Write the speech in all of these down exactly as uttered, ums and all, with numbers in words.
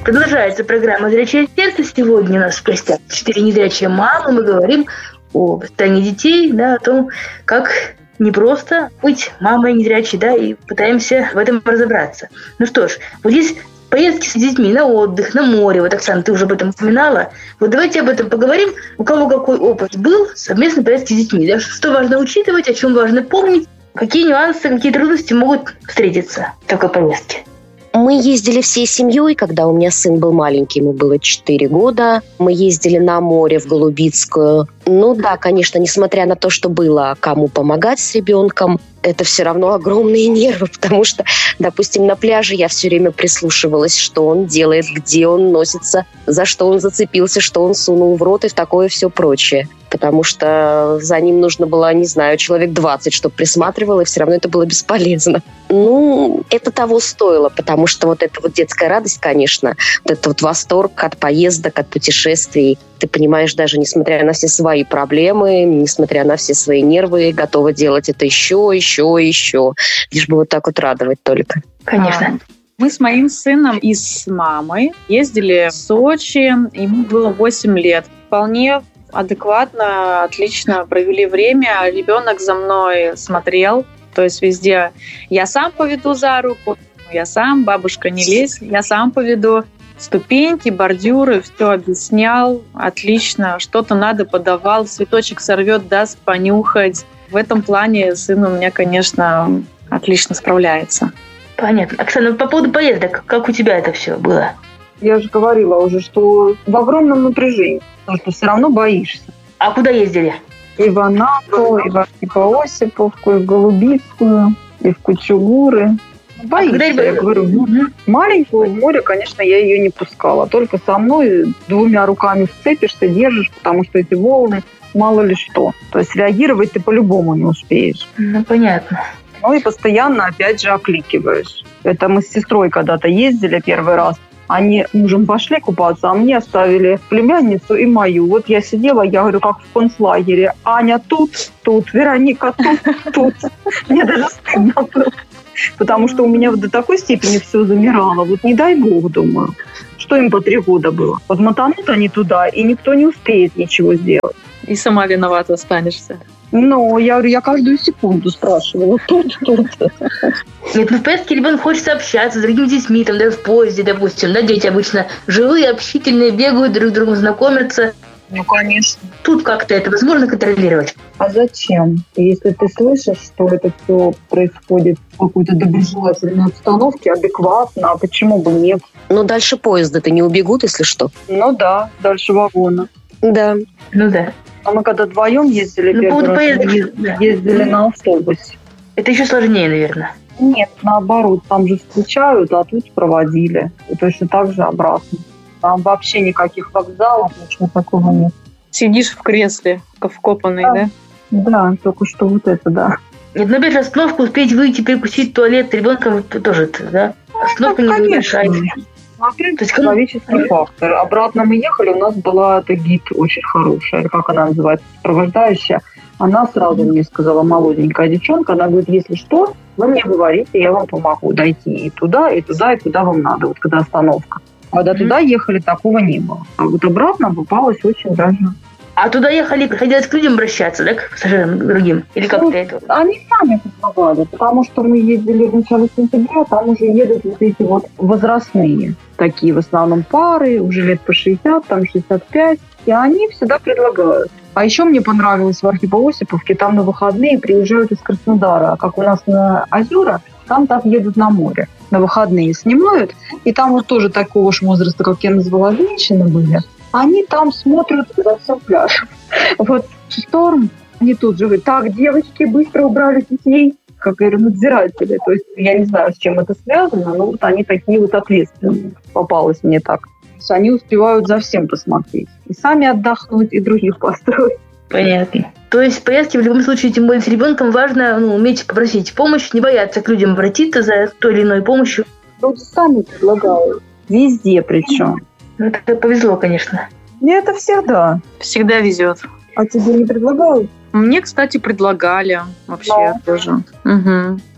Продолжается программа «Зрячее сердце». Сегодня у нас в гостях четыре незрячие мамы. Мы говорим о воспитании детей, да, о том, как непросто быть мамой незрячей, да, и пытаемся в этом разобраться. Ну что ж, вот есть поездки с детьми на отдых, на море. Вот, Оксана, ты уже об этом упоминала. Вот давайте об этом поговорим. У кого какой опыт был совместной поездки с детьми? Да? Что важно учитывать, о чем важно помнить, какие нюансы, какие трудности могут встретиться в такой поездке? Мы ездили всей семьей, когда у меня сын был маленький, ему было четыре года. Мы ездили на море в Голубицкую. Ну да, конечно, несмотря на то, что было кому помогать с ребенком, это все равно огромные нервы, потому что, допустим, на пляже я все время прислушивалась, что он делает, где он носится, за что он зацепился, что он сунул в рот и такое все прочее. Потому что за ним нужно было, не знаю, человек двадцать, чтобы присматривало, и все равно это было бесполезно. Ну, это того стоило, потому что вот эта вот детская радость, конечно, вот этот вот восторг от поездок, от путешествий, ты понимаешь, даже несмотря на все свои проблемы, несмотря на все свои нервы, готова делать это еще, еще, еще, лишь бы вот так вот радовать только. Конечно. Мы с моим сыном и с мамой ездили в Сочи, ему было восемь лет. Вполне адекватно, отлично провели время. Ребенок за мной смотрел, то есть везде я сам поведу за руку, я сам, бабушка, не лезь, я сам поведу. Ступеньки, бордюры, все объяснял, отлично, что-то надо подавал, цветочек сорвет, даст понюхать. В этом плане сын у меня, конечно, отлично справляется. Понятно. Оксана, по поводу поездок, как у тебя это все было? Я же говорила уже, что в огромном напряжении, потому что все равно боишься. А куда ездили? И в Анапу, и в Архипоосиповку, и в Голубицкую, и в Кучугуры. Боишься, а я говорю. Угу. Маленькую в море, конечно, я ее не пускала. Только со мной двумя руками вцепишься, держишь, потому что эти волны, мало ли что. То есть реагировать ты по-любому не успеешь. Ну, понятно. Ну и постоянно, опять же, окликиваешь. Это мы с сестрой когда-то ездили первый раз. Они с мужем пошли купаться, а мне оставили племянницу и мою. Вот я сидела, я говорю, как в концлагере. Аня тут, тут, Вероника тут, тут. Мне даже стыдно было. Потому что у меня вот до такой степени все замирало. Вот не дай бог, думаю. Что им по три года было? Вот мотанут они туда, и никто не успеет ничего сделать. И сама виновата останешься. Ну, я говорю, я каждую секунду спрашивала. Тут, тут. Нет, ну в поездке ребенок хочет общаться с другими детьми, там, да, в поезде, допустим, да, дети обычно живые, общительные, бегают, друг с другом знакомятся. Ну, конечно. Тут как-то это возможно контролировать. А зачем? Если ты слышишь, что это все происходит в какой-то доброжелательной обстановке, адекватно, а почему бы нет? Но дальше поезда-то не убегут, если что. Ну да, дальше вагона. Да. Ну да. А мы когда вдвоем ездили, ну, первый раз, поездок, ездили, ездили на автобусе. Это еще сложнее, наверное. Нет, наоборот, там же встречают, а тут проводили. И точно так же обратно. Там вообще никаких вокзалов, ничего такого нет. Сидишь в кресле, вкопанный, да? Да, да, только что вот это, да. Нет, но опять же остановку успеть выйти, перекусить туалет ребенком тоже, да? Остановка ну, не мешает. Смотри, то есть человеческий фактор. Обратно мы ехали, у нас была эта гид очень хорошая, как она называется, сопровождающая. Она сразу мне сказала, молоденькая девчонка, она говорит, если что, вы мне говорите, я вам помогу дойти и туда, и туда, и куда вам надо, вот когда остановка. Когда mm-hmm. туда ехали, такого не было. А вот обратно попалось очень даже. А туда ехали, приходилось к людям обращаться, да, к пассажирам другим? Или как-то ну, это? Они сами помогали, потому что мы ездили в начале сентября, там уже едут вот эти вот возрастные, такие в основном пары, уже лет по шестьдесят, там шестьдесят пять, и они всегда предлагают. А еще мне понравилось в Архипоосиповке, там на выходные приезжают из Краснодара, а как у нас на озера, там так едут на море. На выходные снимают, и там вот тоже такого же возраста, как я назвала, женщины были. Они там смотрят за всем пляжем. Вот шторм, они тут же говорят, так, девочки, быстро убрали детей. Как я говорю, надзиратели. То есть я не знаю, с чем это связано, но вот они такие вот ответственные. Попалось мне так. То есть они успевают за всем посмотреть. И сами отдохнуть, и других построить. Понятно. То есть в поездке в любом случае, тем более с ребенком, важно ну, уметь попросить помощь, не бояться к людям обратиться за той или иной помощью. Люди сами предлагают. Везде причем. Ну, это повезло, конечно. Мне это всегда. Всегда везет. А тебе не предлагают? Мне, кстати, предлагали вообще Но. тоже. Угу.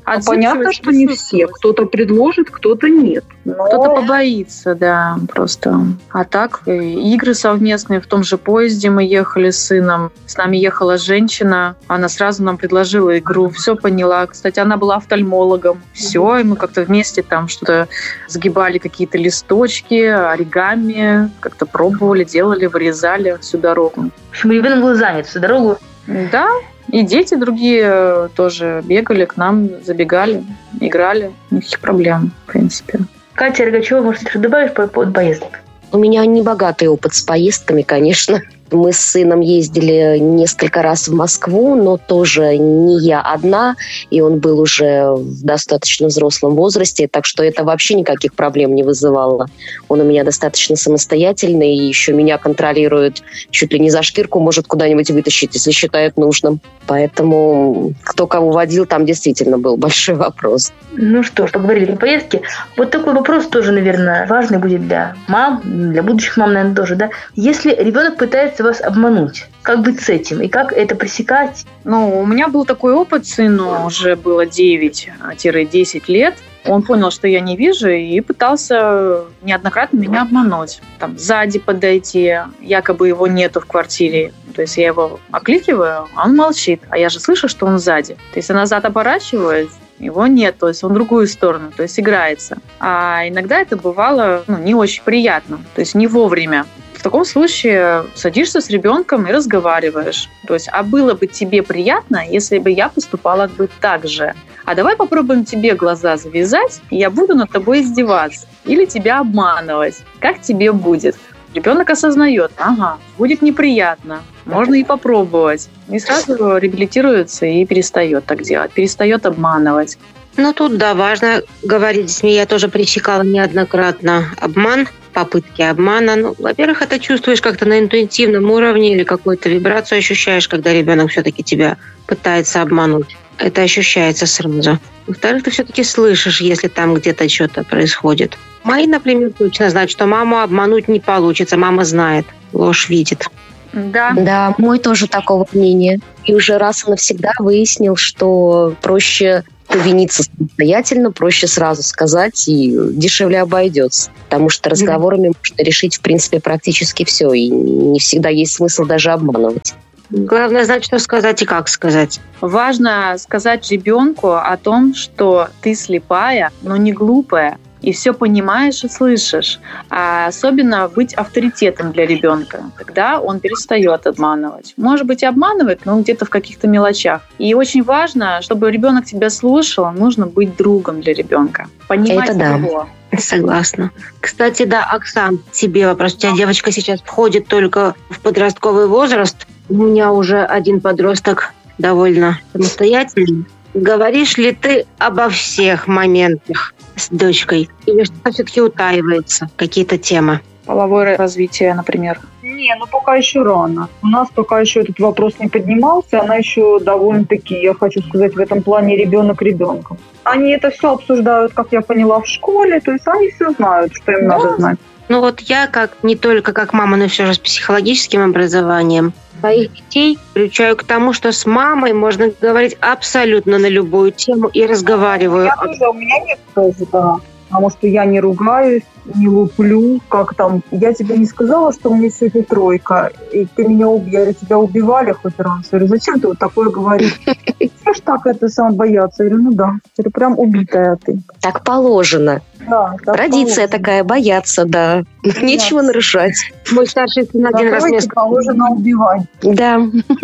А понятно, что не все. Кто-то предложит, кто-то нет. Но... Кто-то побоится, да, просто. А так, игры совместные. В том же поезде мы ехали с сыном. С нами ехала женщина. Она сразу нам предложила игру. Все поняла. Кстати, она была офтальмологом. Все, и мы как-то вместе там что-то сгибали, какие-то листочки, оригами. Как-то пробовали, делали, вырезали всю дорогу. В общем, ребенок был занят всю дорогу. Да. И дети другие тоже бегали к нам, забегали, играли. Никаких проблем, в принципе. Катя Рогачева, может, ты добавишь по поводу поездок? У меня небогатый опыт с поездками, конечно. Мы с сыном ездили несколько раз в Москву, но тоже не я одна, и он был уже в достаточно взрослом возрасте, так что это вообще никаких проблем не вызывало. Он у меня достаточно самостоятельный, и еще меня контролирует чуть ли не за шкирку, может куда-нибудь вытащить, если считает нужным. Поэтому кто кого водил, там действительно был большой вопрос. Ну что ж, поговорили про поездки. Вот такой вопрос тоже, наверное, важный будет для мам, для будущих мам, наверное, тоже, да? Если ребенок пытается вас обмануть, как быть с этим и как это пресекать? Ну, у меня был такой опыт, сыну уже было девять-десять лет. Он понял, что я не вижу, и пытался неоднократно меня обмануть. Там, сзади подойти, якобы его нету в квартире. То есть я его окликиваю, а он молчит. А я же слышу, что он сзади. То есть я назад оборачиваюсь, его нет, то есть он в другую сторону, то есть играется. А иногда это бывало ну, не очень приятно, то есть не вовремя. В таком случае садишься с ребенком и разговариваешь. То есть, а было бы тебе приятно, если бы я поступала бы так же? А давай попробуем тебе глаза завязать, и я буду над тобой издеваться или тебя обманывать. Как тебе будет? Ребенок осознает, ага, будет неприятно, можно и попробовать. И сразу реабилитируется и перестает так делать, перестает обманывать. Ну, тут, да, важно говорить с детьми. Я тоже пресекала неоднократно обман, попытки обмана. Ну, во-первых, это чувствуешь как-то на интуитивном уровне или какую-то вибрацию ощущаешь, когда ребенок все-таки тебя пытается обмануть. Это ощущается сразу. Во-вторых, ты все-таки слышишь, если там где-то что-то происходит. Мои, например, точно знают, что маму обмануть не получится. Мама знает, ложь видит. Да. Да, мой тоже такого мнения. И уже раз и навсегда выяснил, что проще повиниться самостоятельно, проще сразу сказать, и дешевле обойдется. Потому что разговорами можно решить, в принципе, практически все. И не всегда есть смысл даже обманывать. Главное знать, что сказать и как сказать. Важно сказать ребенку о том, что ты слепая, но не глупая. И все понимаешь и слышишь. А особенно быть авторитетом для ребенка. Тогда он перестает обманывать. Может быть, и обманывает, но где-то в каких-то мелочах. И очень важно, чтобы ребенок тебя слушал, нужно быть другом для ребенка. Понимать Это да. его. Согласна. Кстати, да, Оксан, тебе вопрос. У тебя девочка сейчас входит только в подростковый возраст. У меня уже один подросток довольно самостоятельный. Говоришь ли ты обо всех моментах с дочкой? Или что-то все-таки утаивается? Какие-то темы? Половое развитие, например. Не, ну пока еще рано. У нас пока еще этот вопрос не поднимался. Она еще довольно-таки, я хочу сказать, в этом плане ребенок ребенком. Они это все обсуждают, как я поняла, в школе. То есть они все знают, что им надо знать. Ну вот я как не только как мама, но все же с психологическим образованием своих детей приучаю к тому, что с мамой можно говорить абсолютно на любую тему и разговариваю. Я тоже, у меня нет тоже, да. Потому что я не ругаюсь, не луплю, как там. Я тебе не сказала, что мне сегодня тройка, и ты меня убили, тебя убивали хоть раз. Я говорю, зачем ты вот такое говоришь? Что ж так это сам бояться? Я говорю, ну да. Я говорю, прям убитая ты. Так положено. Да, так Традиция положено. такая, бояться, да. Нечего нарушать. Мой старший сын один раз мне сказал, положено убивать. Да.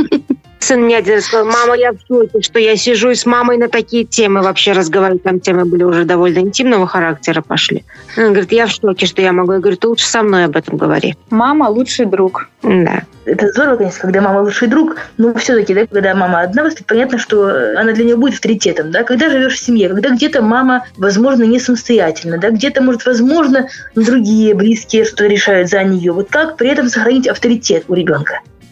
сын мне один раз сказал, мама, я в шоке, что я сижу и с мамой на такие темы вообще разговариваю. Там темы были уже довольно интимного характера пошли. Он говорит, я в шоке, что я могу. Я говорю, ты лучше со мной об этом говори. Мама – лучший друг. Да. Это здорово, конечно, когда мама лучший друг, но все-таки, да, когда мама одна выступит, понятно, что она для нее будет авторитетом, да, когда живешь в семье, когда где-то мама, возможно, не самостоятельна, да, где-то, может, возможно, другие близкие что-то решают за нее. Вот как при этом сохранить авторитет у ребенка?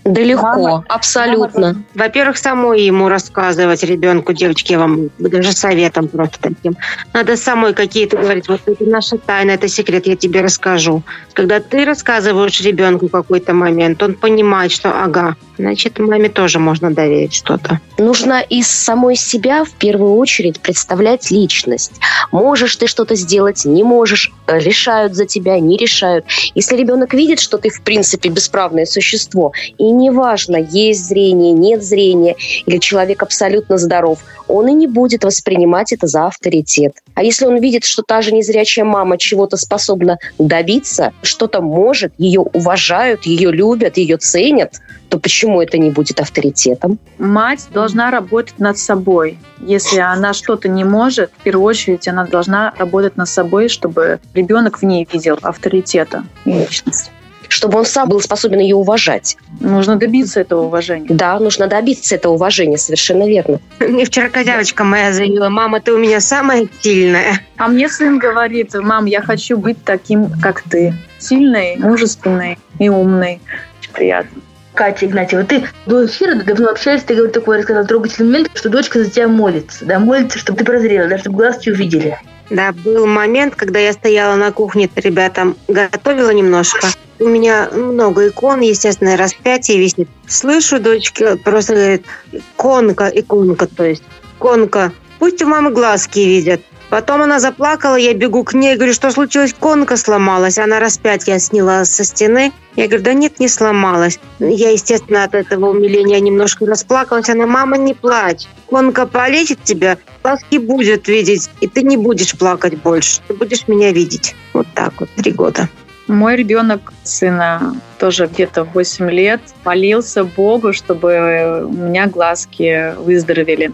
Далеко, Мама- абсолютно. мама- Во-первых, самой ему рассказывать ребенку, девочки, я вам даже советом просто таким. Надо самой какие-то говорить, вот это наша тайна, это секрет, я тебе расскажу. Когда ты рассказываешь ребенку какой-то момент, он понимает, что ага, значит, маме тоже можно доверить что-то. Нужно из самой себя в первую очередь представлять личность. Можешь ты что-то сделать, не можешь, решают за тебя, не решают. Если ребенок видит, что ты в принципе бесправное существо, и неважно, есть зрение, нет зрения, или человек абсолютно здоров, он и не будет воспринимать это за авторитет. А если он видит, что та же незрячая мама чего-то способна добиться, что-то может, ее уважают, ее любят, ее ценят, то почему это не будет авторитетом? Мать должна работать над собой. Если она что-то не может, в первую очередь она должна работать над собой, чтобы ребенок в ней видел авторитета и личность. Чтобы он сам был способен ее уважать. Нужно добиться этого уважения. Да, нужно добиться этого уважения, совершенно верно. Мне вчера козявочка моя заявила: мама, ты у меня самая сильная. А мне сын говорит: мам, я хочу быть таким, как ты. Сильной, мужественной и умной. Очень приятно. Катя Игнатьева, ты до эфира давно общаешься, ты говоришь такой, рассказал трогательный момент, что дочка за тебя молится, да, молится, чтобы ты прозрела, да, чтобы глаз тебя увидели. Да, был момент, когда я стояла на кухне, ребятам готовила немножко. У меня много икон, естественно, распятие висит. Слышу, дочка просто говорит: иконка, иконка, то есть иконка. Пусть у мамы глазки видят. Потом она заплакала, я бегу к ней, говорю: что случилось? Иконка сломалась. Она распятие сняла со стены. Я говорю: да нет, не сломалась. Я, естественно, от этого умиления немножко расплакалась. Она: мама, не плачь. Иконка полечит тебя, глазки будет видеть, и ты не будешь плакать больше. Ты будешь меня видеть. Вот так вот, три года. Мой ребенок, сына, тоже где-то в восемь лет, молился Богу, чтобы у меня глазки выздоровели.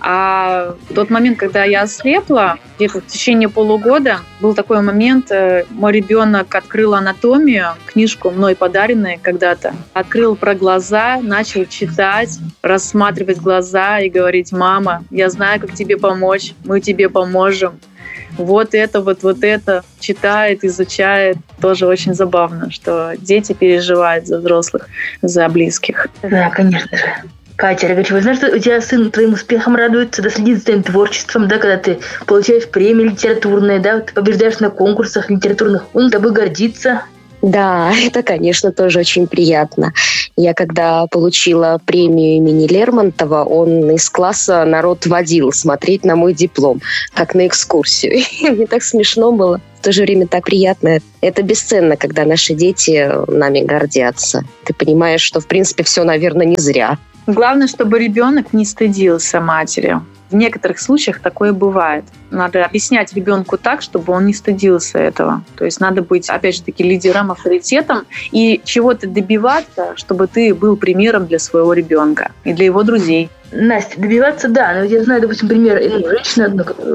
А в тот момент, когда я ослепла, где-то в течение полугода, был такой момент, мой ребенок открыл анатомию, книжку мной подаренную когда-то, открыл про глаза, начал читать, рассматривать глаза и говорить: мама, я знаю, как тебе помочь, мы тебе поможем. Вот это, вот, вот это читает, изучает. Тоже очень забавно, что дети переживают за взрослых, за близких. Да, конечно же. Катя Рогачева, знаешь, что у тебя сын твоим успехом радуется, да, следит за твоим творчеством, да, когда ты получаешь премии литературные, да, ты побеждаешь на конкурсах литературных, он тобой гордится. Да, это, конечно, тоже очень приятно. Я когда получила премию имени Лермонтова, он из класса народ водил смотреть на мой диплом, как на экскурсию. И мне так смешно было, в то же время так приятно. Это бесценно, когда наши дети нами гордятся. Ты понимаешь, что, в принципе, все, наверное, не зря. Главное, чтобы ребенок не стыдился матери. В некоторых случаях такое бывает. Надо объяснять ребенку так, чтобы он не стыдился этого. То есть надо быть, опять же таки, лидером, авторитетом и чего-то добиваться, чтобы ты был примером для своего ребенка и для его друзей. Настя, добиваться, да, но я знаю, допустим, пример, ну, женщина,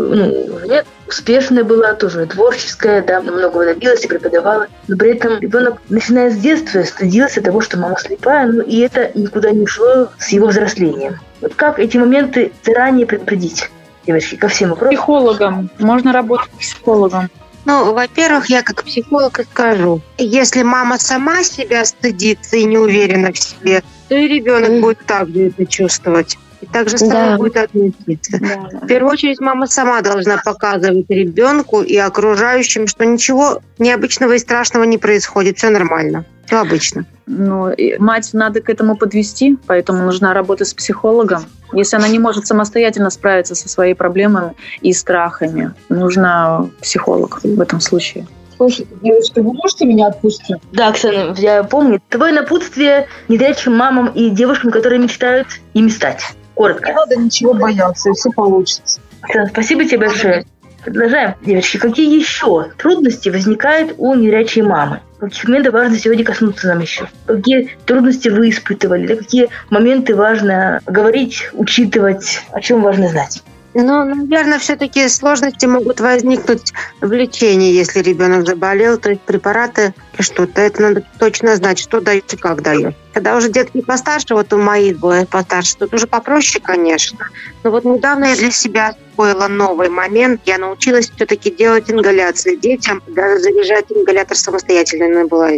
ну, нет, успешная была, тоже творческая, да, многого добилась и преподавала, но при этом ребенок, начиная с детства, стыдился того, что мама слепая, ну, и это никуда не ушло с его взрослением. Вот как эти моменты заранее предупредить, девочки, ко всем вопросам? Психологом. Можно работать психологом. Ну, во-первых, я как психолог и скажу, если мама сама себя стыдится и не уверена в себе, то и ребенок mm. будет так же это чувствовать. И также с тобой Да. будет относиться. Да. В первую очередь мама сама должна показывать ребенку и окружающим, что ничего необычного и страшного не происходит, все нормально, все обычно. Ну, и мать надо к этому подвести, поэтому нужна работа с психологом. Если она не может самостоятельно справиться со своей проблемами и страхами, нужна психолог в этом случае. Слушайте, девочки, вы можете меня отпустить? Да, Оксана, я помню. Твое напутствие незрячим мамам и девушкам, которые мечтают ими стать. Коротко. Не надо ничего бояться, и все получится. Оксана, спасибо тебе большое. Продолжаем. Девочки, какие еще трудности возникают у незрячей мамы? Каких моментов важно сегодня коснуться нам еще? Какие трудности вы испытывали? Да, какие моменты важно говорить, учитывать? О чем важно знать? Ну, наверное, все-таки сложности могут возникнуть в лечении, если ребенок заболел, то есть препараты и что-то. Это надо точно знать, что дают и как дают. Когда уже детки постарше, вот у моих было постарше, тут уже попроще, конечно. Но вот недавно я для себя освоила новый момент. Я научилась все-таки делать ингаляции детям, даже заряжать ингалятор самостоятельно на небулайзер.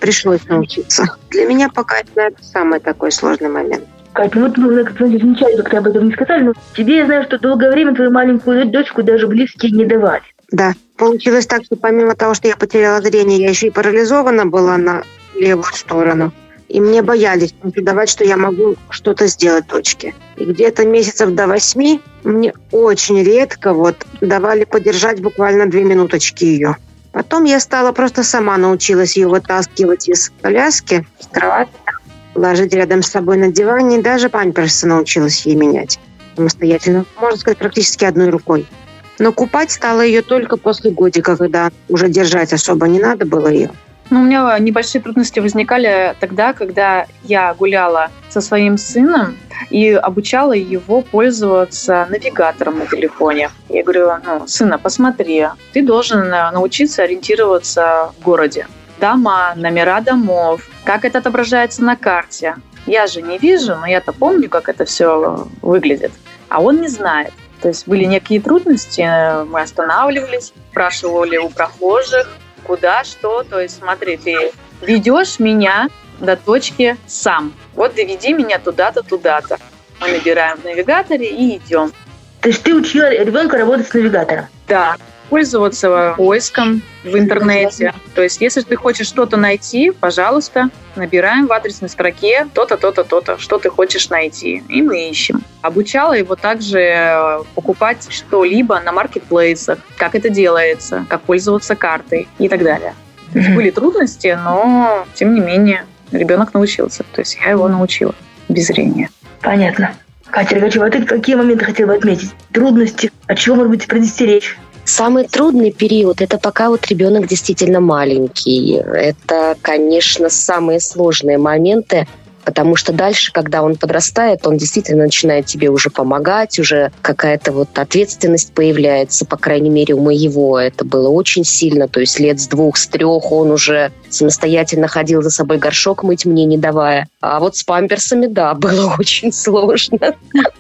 пришлось научиться. Для меня пока это самый такой сложный момент. Кать, ну вот мы как-то замечали, как ты об этом не сказали, но тебе, я знаю, что долгое время твою маленькую дочку даже близкие не давали. Да, получилось так, что помимо того, что я потеряла зрение, я еще и парализована была на левую сторону. И мне боялись давать, что я могу что-то сделать дочке. И где-то месяцев до восьми мне очень редко вот давали подержать буквально две минуточки ее. Потом я стала просто сама научилась ее вытаскивать из коляски, с кровати, ложить рядом с собой на диване, и даже памперсы научилась ей менять самостоятельно, можно сказать, практически одной рукой. Но купать стала ее только после годика, когда уже держать особо не надо было ее. Ну, у меня небольшие трудности возникали тогда, когда я гуляла со своим сыном и обучала его пользоваться навигатором на телефоне. Я говорю, ну, сына, посмотри, ты должен научиться ориентироваться в городе. Дома, номера домов, как это отображается на карте. Я же не вижу, но я-то помню, как это все выглядит. А он не знает. То есть были некие трудности, мы останавливались, спрашивали у прохожих, куда, что. То есть смотри, ты ведешь меня до точки сам. Вот доведи меня туда-то, туда-то. Мы набираем в навигаторе и идем. То есть ты учила ребенка работать с навигатором? Да. Пользоваться поиском в интернете. То есть, если ты хочешь что-то найти, пожалуйста, набираем в адресной строке то-то, то-то, то-то, что ты хочешь найти. И мы ищем. Обучала его также покупать что-либо на маркетплейсах, как это делается, как пользоваться картой и так далее. Mm-hmm. Были трудности, но, тем не менее, ребенок научился. То есть, я его научила без зрения. Понятно. Катя Рогачева, а ты какие моменты хотела бы отметить? Трудности? От чего, может быть, предостеречь? Самый трудный период – это пока вот ребенок действительно маленький. Это, конечно, самые сложные моменты, потому что дальше, когда он подрастает, он действительно начинает тебе уже помогать, уже какая-то вот ответственность появляется, по крайней мере, у моего это было очень сильно, то есть лет с двух, с трех он уже самостоятельно ходил за собой горшок мыть, мне не давая. А вот с памперсами, да, было очень сложно.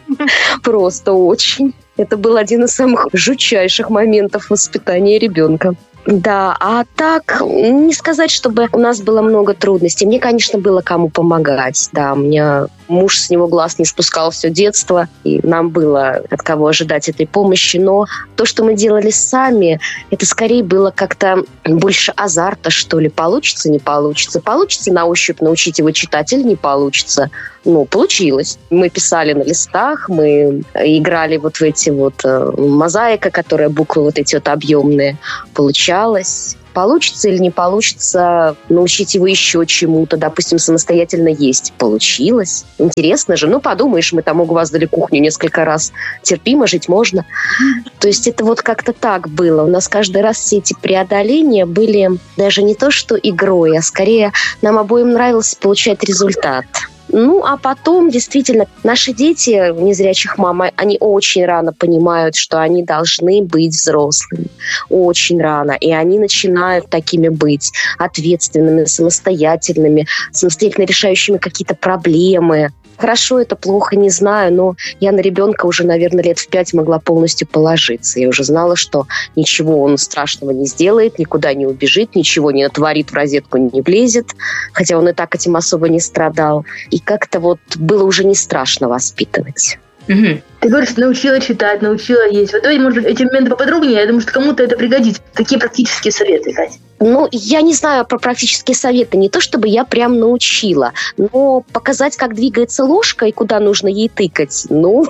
Просто очень. Это был один из самых жутчайших моментов воспитания ребенка. Да, а так, не сказать, чтобы у нас было много трудностей. Мне, конечно, было кому помогать. Да, у меня муж с него глаз не спускал все детство, и нам было от кого ожидать этой помощи. Но то, что мы делали сами, это скорее было как-то больше азарта, что ли. Получится, не получится. Получится на ощупь научить его читать или не получится. Ну, получилось. Мы писали на листах, мы играли вот в эти вот э, мозаика, которая буквы вот эти вот объемные. Получалось. Получится или не получится научить его еще чему-то, допустим, самостоятельно есть. Получилось. Интересно же. Ну, подумаешь, мы там угваздали кухню несколько раз. Терпимо жить можно. То есть это вот как-то так было. У нас каждый раз все эти преодоления были даже не то, что игрой, а скорее нам обоим нравилось получать результат. Ну, а потом, действительно, наши дети, незрячих мам, они очень рано понимают, что они должны быть взрослыми. Очень рано. И они начинают такими быть ответственными, самостоятельными, самостоятельно решающими какие-то проблемы. Хорошо, это плохо, не знаю, но я на ребенка уже, наверное, лет в пять могла полностью положиться. Я уже знала, что ничего он страшного не сделает, никуда не убежит, ничего не натворит, в розетку не влезет, хотя он и так этим особо не страдал. И как-то вот было уже не страшно воспитывать. Угу. Ты говоришь, что научила читать, научила есть. Вот давайте, может, эти моменты поподробнее. Я думаю, что кому-то это пригодится. Какие практические советы, Катя? Ну, я не знаю про практические советы. Не то, чтобы я прям научила, но показать, как двигается ложка и куда нужно ей тыкать. Ну,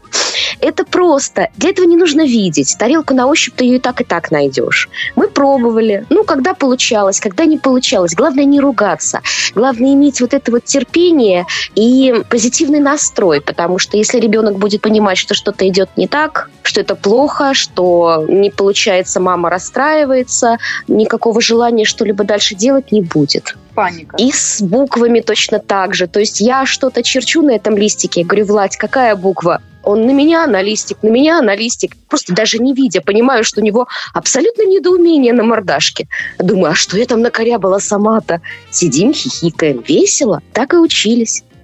это просто. Для этого не нужно видеть. Тарелку на ощупь ты ее и так, и так найдешь. Мы пробовали. Ну, когда получалось, когда не получалось. Главное не ругаться. Главное иметь вот это вот терпение и позитивный настрой. Потому что если ребенок будет понимать, что что-то идет не так, что это плохо, что не получается, мама расстраивается, никакого желания что-либо дальше делать не будет. Паника. И с буквами точно так же. То есть я что-то черчу на этом листике. Я говорю, Владь, какая буква? Он на меня на листик, на меня на листик. Просто даже не видя, понимаю, что у него абсолютно недоумение на мордашке. Думаю, а что я там накорябала сама-то? Сидим, хихикаем, весело. Так и учились.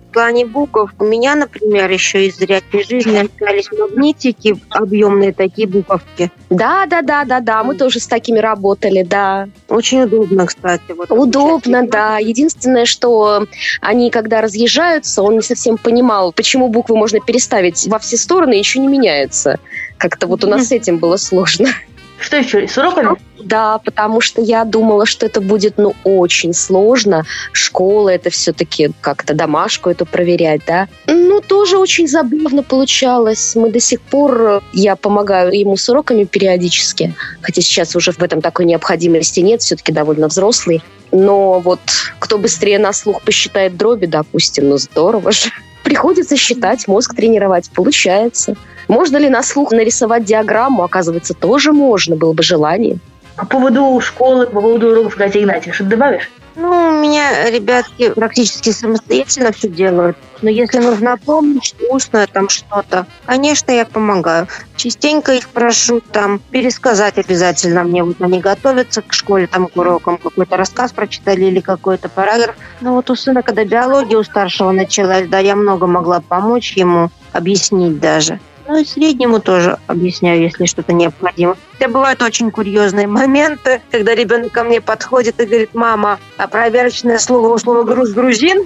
в плане букв. У меня, например, еще из зрячей жизни остались магнитики, объемные такие буковки. Да, да, да, да, да. Мы тоже с такими работали, да. Очень удобно, кстати. Вот Удобно, да. Единственное, что они, когда разъезжаются, он не совсем понимал, почему буквы можно переставить во все стороны, еще не меняется. Как-то вот у нас с этим было сложно. Что еще, с уроками? Да, потому что я думала, что это будет, ну, очень сложно. Школа, это все-таки как-то домашку эту проверять, да. Ну, тоже очень забавно получалось. Мы до сих пор, я помогаю ему с уроками периодически, хотя сейчас уже в этом такой необходимости нет, все-таки довольно взрослый. Но вот кто быстрее на слух посчитает дроби, допустим, ну, здорово же. Приходится считать, мозг тренировать, получается. Можно ли на слух нарисовать диаграмму? Оказывается, тоже можно, было бы желание. По поводу школы, по поводу уроков Катя Игнатьевна, что ты добавишь? Ну, у меня ребятки практически самостоятельно все делают. Но если нужна помощь, устно там что-то, конечно, я помогаю. Частенько их прошу там пересказать обязательно мне. Вот они готовятся к школе, там к урокам, какой-то рассказ прочитали или какой-то параграф. Но вот у сына, когда биология у старшего началась, да, я много могла помочь ему, объяснить даже. Ну и среднему тоже объясняю, если что-то необходимо. Хотя бывают очень курьезные моменты, когда ребенок ко мне подходит и говорит: мама, а проверочное слово у слова груз грузин?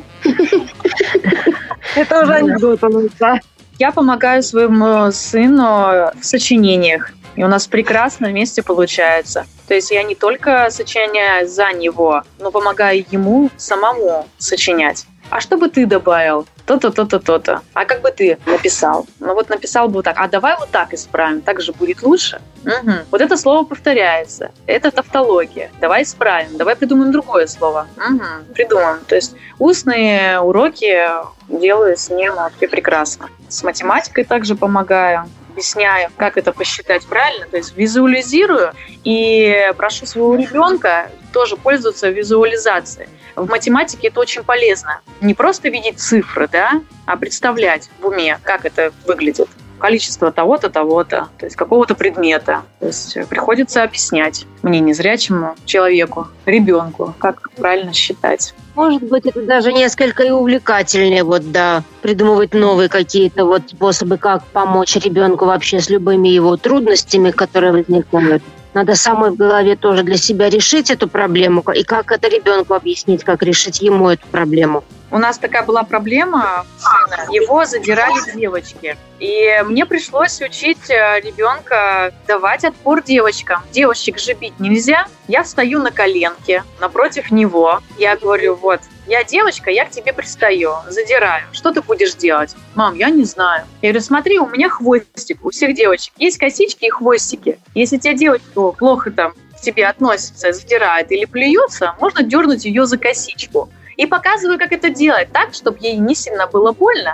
Это уже анекдот. Я помогаю своему сыну в сочинениях. И у нас прекрасно вместе получается. То есть я не только сочиняю за него, но помогаю ему самому сочинять. А что бы ты добавил? То-то, то-то, то-то. А как бы ты написал? Ну вот написал бы вот так. А давай вот так исправим. Так же будет лучше. Угу. Вот это слово повторяется. Это тавтология. Давай исправим. Давай придумаем другое слово. Угу. Придумаем. То есть устные уроки делаю с ним вообще прекрасно. С математикой также помогаю. Объясняю, как это посчитать правильно, то есть визуализирую и прошу своего ребенка тоже пользоваться визуализацией. В математике это очень полезно. Не просто видеть цифры, да, а представлять в уме, как это выглядит. Количество того-то, того-то, то есть какого-то предмета. То есть приходится объяснять мне, незрячему человеку, ребенку, как правильно считать. Может быть, это даже несколько и увлекательнее, вот, да, придумывать новые какие-то вот способы, как помочь ребенку вообще с любыми его трудностями, которые возникают. Надо самой в голове тоже для себя решить эту проблему, и как это ребенку объяснить, как решить ему эту проблему. У нас такая была проблема, его задирали девочки. И мне пришлось учить ребенка давать отпор девочкам. Девочек же бить нельзя. Я встаю на коленки напротив него. Я говорю: вот, я девочка, я к тебе пристаю, задираю. Что ты будешь делать? Мам, я не знаю. Я говорю: смотри, у меня хвостик. У всех девочек есть косички и хвостики. Если тебя девочка плохо там к тебе относится, задирает или плюется, можно дернуть ее за косичку. И показываю, как это делать так, чтобы ей не сильно было больно,